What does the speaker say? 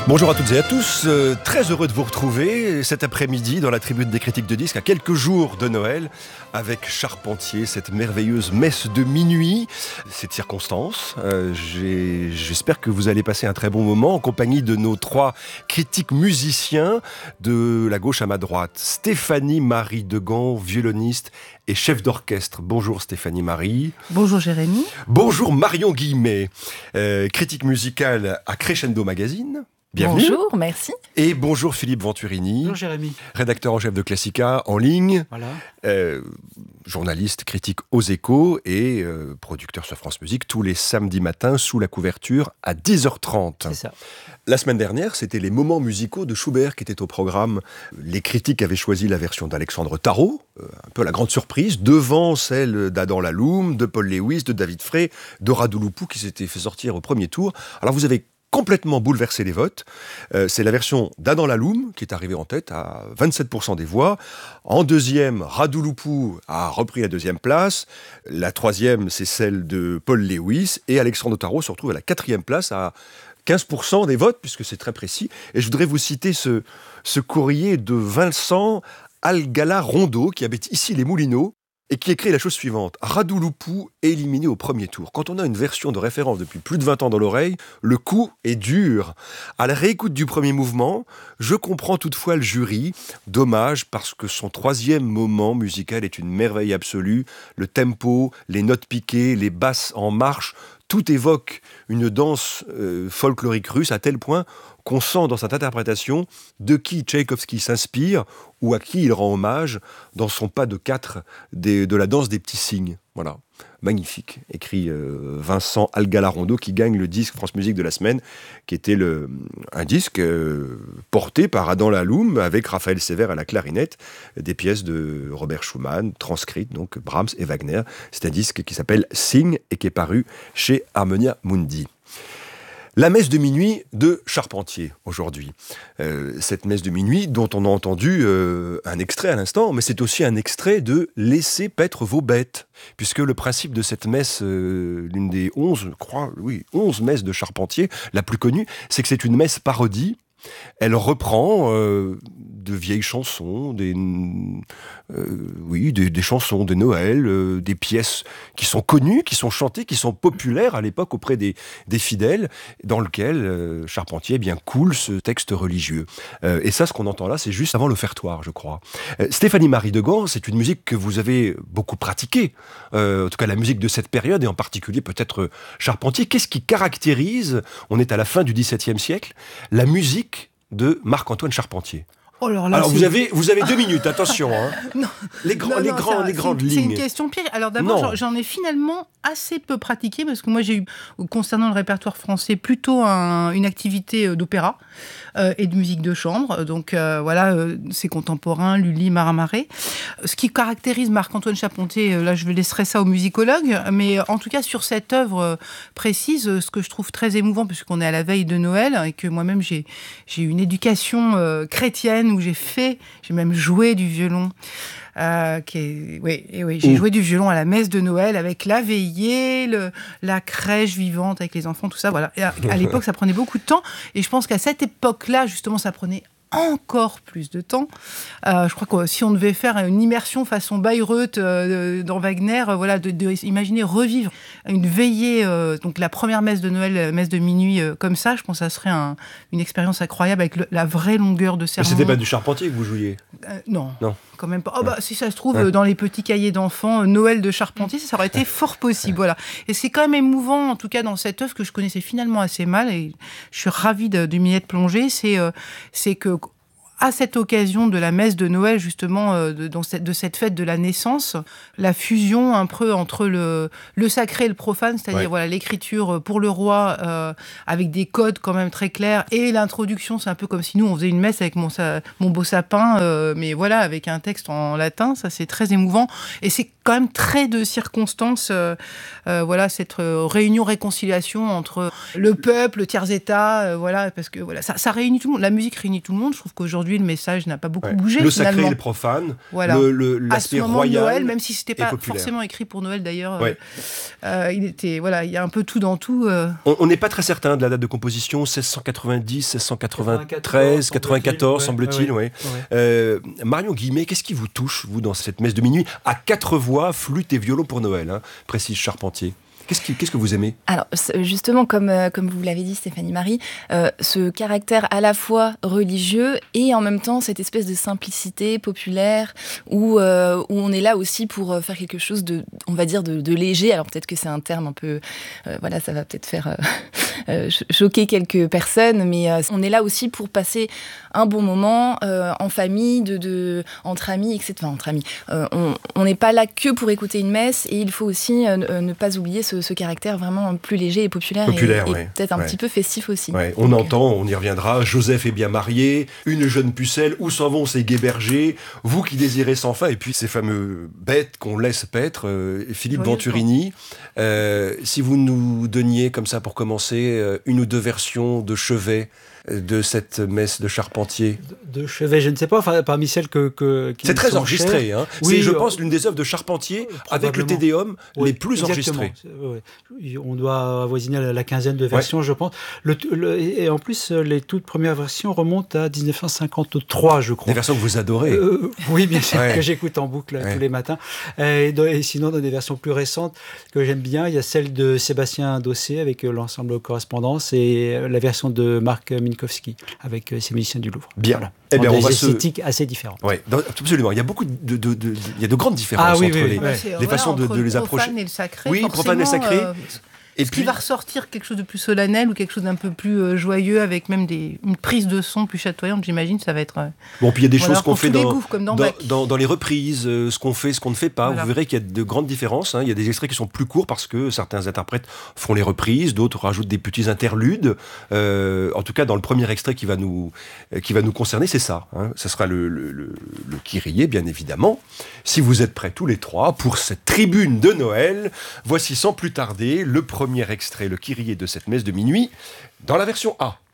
Bonjour à toutes et à tous, très heureux de vous retrouver cet après-midi dans la tribune des critiques de disques à quelques jours de Noël avec Charpentier, cette merveilleuse messe de minuit, cette circonstance. J'espère que vous allez passer un très bon moment en compagnie de nos trois critiques musiciens de la gauche à ma droite. Stéphanie Marie Degand, violoniste et chef d'orchestre. Bonjour Stéphanie Marie. Bonjour Jérémy. Bonjour Marion Guillemet, critique musicale à Crescendo Magazine. Bienvenue. Bonjour, merci. Et bonjour Philippe Venturini. Bonjour Jérémy. Rédacteur en chef de Classica en ligne, Voilà. Journaliste critique aux Échos et producteur sur France Musique tous les samedis matins sous la couverture à 10h30. C'est ça. La semaine dernière, c'était les moments musicaux de Schubert qui étaient au programme. Les critiques avaient choisi la version d'Alexandre Tarot, un peu la grande surprise, devant celle d'Adam Laloum, de Paul Lewis, de David Frey, de Radouloupou qui s'était fait sortir au premier tour. Alors vous avez complètement bouleversé les votes. C'est la version d'Adam Laloum qui est arrivée en tête à 27% des voix. En deuxième, Radouloupou a repris la deuxième place. La troisième, c'est celle de Paul Lewis. Et Alexandre Tarot se retrouve à la quatrième place à 15% des votes, puisque c'est très précis. Et je voudrais vous citer ce courrier de Vincent Algala-Rondeau, qui habite ici les Moulineaux, et qui écrit la chose suivante. Radouloupou éliminé au premier tour. Quand on a une version de référence depuis plus de 20 ans dans l'oreille, le coup est dur. À la réécoute du premier mouvement, je comprends toutefois le jury. Dommage, parce que son troisième moment musical est une merveille absolue. Le tempo, les notes piquées, les basses en marche, tout évoque une danse folklorique russe à tel point qu'on sent dans cette interprétation de qui Tchaïkovski s'inspire ou à qui il rend hommage dans son pas de 4 de la danse des petits cygnes. Voilà, magnifique, écrit Vincent Algala-Rondeau, qui gagne le disque France Musique de la semaine, qui était un disque porté par Adam Laloum avec Raphaël Sévère à la clarinette, des pièces de Robert Schumann, transcrites, donc Brahms et Wagner. C'est un disque qui s'appelle Cygne et qui est paru chez Harmonia Mundi. La messe de minuit de Charpentier, aujourd'hui. Cette messe de minuit dont on a entendu un extrait à l'instant, mais c'est aussi un extrait de « Laissez paître vos bêtes », puisque le principe de cette messe, l'une des 11 messes de Charpentier, la plus connue, c'est que c'est une messe parodie. Elle reprend de vieilles chansons, des chansons de Noël, des pièces qui sont connues, qui sont chantées, qui sont populaires à l'époque auprès des fidèles, dans lequel Charpentier coule ce texte religieux. Et ça, ce qu'on entend là, c'est juste avant l'offertoire, je crois. Stéphanie Marie Degand, c'est une musique que vous avez beaucoup pratiquée, en tout cas la musique de cette période, et en particulier peut-être Charpentier. Qu'est-ce qui caractérise, on est à la fin du XVIIe siècle, la musique de Marc-Antoine Charpentier? Oh là là, alors vous avez 2 minutes, attention. Hein. Non, les grandes lignes. C'est une question piège. Alors d'abord, j'en ai finalement assez peu pratiqué parce que moi j'ai eu, concernant le répertoire français, plutôt une activité d'opéra et de musique de chambre. Donc c'est contemporain, Lully, Maramaré. Ce qui caractérise Marc-Antoine Charpentier, là je laisserai ça aux musicologues, mais en tout cas sur cette œuvre précise, ce que je trouve très émouvant, puisqu'on est à la veille de Noël et que moi-même j'ai eu une éducation chrétienne où j'ai même joué du violon. J'ai joué du violon à la messe de Noël avec la veillée, la crèche vivante avec les enfants, tout ça. Voilà. Et à l'époque, ça prenait beaucoup de temps. Et je pense qu'à cette époque-là, justement, ça prenait encore plus de temps. Je crois que si on devait faire une immersion façon Bayreuth dans Wagner, imaginer revivre une veillée, donc la première messe de Noël, messe de minuit comme ça, je pense que ça serait une expérience incroyable avec la vraie longueur de sermon. Mais c'était pas du Charpentier que vous jouiez? Non. Quand même pas. Si ça se trouve, dans les petits cahiers d'enfants, Noël de Charpentier, ça aurait été fort possible. Voilà. Et c'est quand même émouvant, en tout cas dans cette œuvre que je connaissais finalement assez mal, et je suis ravie de m'y être plongée, c'est que à cette occasion de la messe de Noël, justement, de cette fête de la naissance, la fusion un peu entre le sacré et le profane, c'est-à-dire l'écriture pour le roi, avec des codes quand même très clairs, et l'introduction, c'est un peu comme si nous, on faisait une messe avec mon beau sapin, mais voilà, avec un texte en latin, ça c'est très émouvant. Et c'est quand même très de circonstances. Voilà, cette réunion-réconciliation entre le peuple, le tiers-état, voilà, parce que voilà, ça réunit tout le monde. La musique réunit tout le monde. Je trouve qu'aujourd'hui, le message n'a pas beaucoup bougé. Le finalement. sacré et le profane, voilà. L'aspect royal, Noël, même si c'était pas populaire. forcément écrit pour Noël d'ailleurs. Ouais. Il y a un peu tout dans tout. On n'est pas très certain de la date de composition, 1690, 1693, 94, semble-t-il. Ouais. Marion Guillemette, qu'est-ce qui vous touche, vous, dans cette messe de minuit, à 4 voix, flûte et violon pour Noël, hein, précise Charpentier? Qu'est-ce que vous aimez? Alors, justement, comme vous l'avez dit, Stéphanie Marie, ce caractère à la fois religieux et en même temps cette espèce de simplicité populaire où on est là aussi pour faire quelque chose on va dire, de léger. Alors peut-être que c'est un terme un peu... voilà, ça va peut-être faire choquer quelques personnes, mais on est là aussi pour passer un bon moment en famille, entre amis, etc. Enfin, entre amis. On n'est pas là que pour écouter une messe et il faut aussi ne pas oublier ce caractère vraiment plus léger et populaire et peut-être un petit peu festif aussi. Ouais. On entend, on y reviendra, Joseph est bien marié, une jeune pucelle, où s'en vont ces gais bergers, vous qui désirez sans fin, et puis ces fameux bêtes qu'on laisse paître, Philippe Venturini. Si vous nous donniez comme ça pour commencer une ou deux versions de chevet de cette messe de Charpentier. De chevet, je ne sais pas, enfin, parmi celles qui c'est très enregistré, hein. Oui, c'est, je pense, l'une des œuvres de Charpentier avec le Te Deum les plus enregistrées. On doit avoisiner la quinzaine de versions, je pense. Et en plus, les toutes premières versions remontent à 1953, je crois. Des versions que vous adorez. Oui, bien sûr, que j'écoute en boucle tous les matins. Et sinon, dans des versions plus récentes que j'aime bien, il y a celle de Sébastien Dossé avec l'ensemble Correspondance et la version de Marc Minkowski avec ses musiciens du Louvre. Bien. Voilà. Eh bien, on va esthétiques assez différentes. Oui, absolument. Il y a beaucoup il y a de grandes différences entre les façons de les approcher. Profane et le sacré. Oui, profane et le sacré. Et puis, qui va ressortir quelque chose de plus solennel ou quelque chose d'un peu plus joyeux avec même une prise de son plus chatoyante, j'imagine, ça va être... Bon, puis il y a des choses qu'on fait dans les reprises, ce qu'on fait, ce qu'on ne fait pas. Voilà. Vous verrez qu'il y a de grandes différences. Hein. Il y a des extraits qui sont plus courts parce que certains interprètes font les reprises, d'autres rajoutent des petits interludes. En tout cas, dans le premier extrait qui va nous concerner, c'est ça. Hein. Ça sera le Kyrie, bien évidemment. Si vous êtes prêts tous les trois pour cette tribune de Noël, voici sans plus tarder le premier extrait, le Kyrie de cette messe de minuit, dans la version A.